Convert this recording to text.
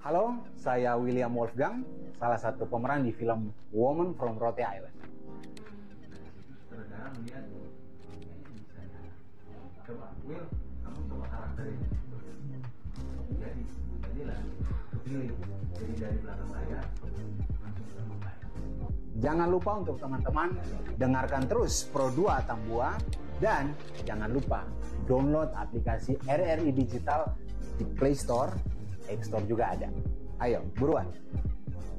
Halo, saya William Wolfgang, salah satu pemeran di film Woman from Rote Island. Saudara melihat kayaknya bisa ya. Coba Will, kamu coba karakterin. Jadilah kepilih. Jadi dari belakang layar langsung ke layar. Jangan lupa untuk teman-teman dengarkan terus Pro 2 Tambua dan jangan lupa download aplikasi RRI Digital di Play Store, App Store juga ada. Ayo, buruan!